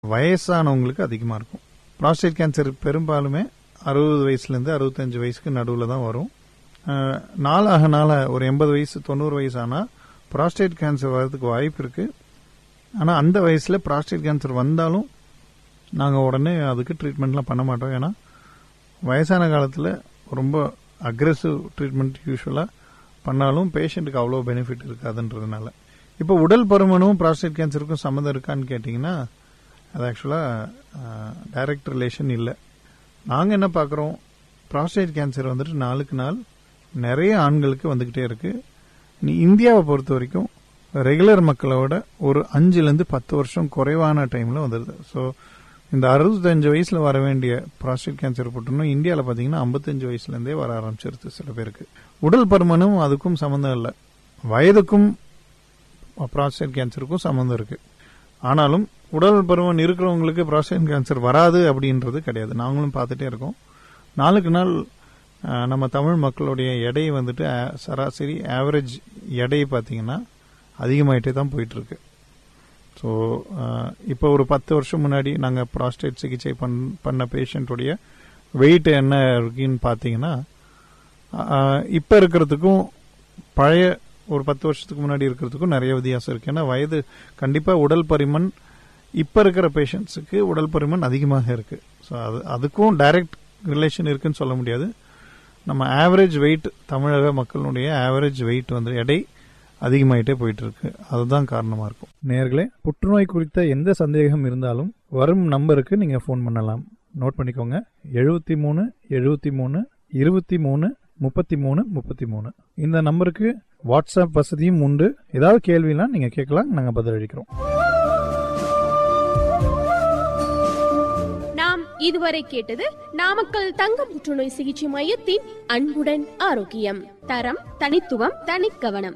வயசானவங்களுக்கு அதிகமாக இருக்கும். ப்ராஸ்டேட் கேன்சர் பெரும்பாலுமே 60 வயசுலேருந்து 65 வயசுக்கு நடுவில் தான் வரும். நாளாக ஒரு 80 வயசு 90 வயசு ஆனால் ப்ராஸ்டேட் கேன்சர் வர்றதுக்கு வாய்ப்பு இருக்குது. ஆனால் அந்த வயசில் ப்ராஸ்டேட் கேன்சர் வந்தாலும் நாங்கள் உடனே அதுக்கு ட்ரீட்மெண்ட்லாம் பண்ண மாட்டோம். ஏன்னா வயசான காலத்தில் ரொம்ப அக்ரெசிவ் ட்ரீட்மெண்ட் யூஸ்வலாக பண்ணாலும் பேஷண்ட்டுக்கு அவ்வளோ பெனிஃபிட் இருக்காதுன்றதுனால. இப்போ உடல் பருமனும் ப்ராஸ்டேட் கேன்சருக்கும் சம்மந்தம் இருக்கான்னு கேட்டிங்கன்னா அது ஆக்சுவலாக டைரக்ட் ரிலேஷன் இல்லை. நாங்கள் என்ன பார்க்குறோம், ப்ராஸ்டேட் கேன்சர் வந்துட்டு நாளுக்கு நாள் நிறைய ஆண்களுக்கு வந்துக்கிட்டே இருக்குது. இந்தியாவை பொறுத்த வரைக்கும் ரெகுலர் மக்களோட ஒரு 5-10 வருஷம் குறைவான டைமில் வந்துடுது. ஸோ இந்த 65 வயசில் வர வேண்டிய ப்ராஸ்டேட் கேன்சர் புற்றுநோய் இந்தியாவில் பார்த்தீங்கன்னா 55 வயசுலேருந்தே வர ஆரம்பிச்சிருது சில பேருக்கு. உடல் பருமனும் அதுக்கும் சம்மந்தம் இல்லை. வயதுக்கும் ப்ராஸ்டேட் கேன்சருக்கும் சம்மந்தம் இருக்குது. ஆனாலும் உடல் பருமன் இருக்கிறவங்களுக்கு ப்ராஸ்டேட் கேன்சர் வராது அப்படின்றது கிடையாது. நாங்களும் பார்த்துட்டே இருக்கோம். நாளுக்கு நாள் நம்ம தமிழ் மக்களுடைய எடை வந்துட்டு சராசரி ஆவரேஜ் எடை பார்த்தீங்கன்னா அதிகமாகிட்டே தான் போயிட்டுருக்கு. ஸோ இப்போ ஒரு 10 வருஷம் முன்னாடி நாங்கள் ப்ராஸ்டேட் சிகிச்சை பண்ண பேஷண்ட்டுடைய வெயிட் என்ன இருக்குன்னு பார்த்தீங்கன்னா இப்போ இருக்கிறதுக்கும் பழைய ஒரு 10 வருஷத்துக்கு முன்னாடி இருக்கிறதுக்கும் நிறைய வித்தியாசம் இருக்குது. ஏன்னா வயது கண்டிப்பாக உடல் பருமன் இப்போ இருக்கிற பேஷண்ட்ஸுக்கு உடல் பருமன் அதிகமாக இருக்குது. ஸோ அதுக்கும் டைரக்ட் ரிலேஷன் இருக்குன்னு சொல்ல முடியாது. நம்ம ஆவரேஜ் வெயிட், தமிழக மக்களுடைய ஆவரேஜ் வெயிட் வந்து எடை அதிகமாயிட்டே போயிட்டு இருக்கு. அதுதான் காரணமாக இருக்கும். நேயர்களே, புற்றுநோய் குறித்த எந்த சந்தேகம் இருந்தாலும் வரும் நம்பருக்கு நீங்கள் ஃபோன் பண்ணலாம். நோட் பண்ணிக்கோங்க, 73 73 23 33 33. இந்த நம்பருக்கு வாட்ஸ்அப் வசதியும் உண்டு. ஏதாவது கேள்வினா நீங்கள் கேட்கலாம், நாங்கள் பதிலளிக்கிறோம். நாம் இதுவரை கேட்டது நாமக்கல் தங்க புற்றுநோய் சிகிச்சை மையத்தின் அன்புடன் ஆரோக்கியம். தரம், தனித்துவம், தனிக்கவனம்.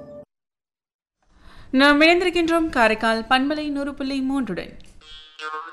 நாம் இணைந்திருக்கின்றோம் காரைக்கால் பண்பலை 100.3.